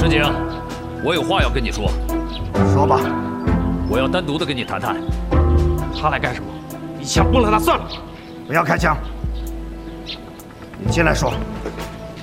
刑警，我有话要跟你说。 说吧。 我要单独的跟你谈谈。 他来干什么？一枪崩了他算了。 不要开枪。你进来说。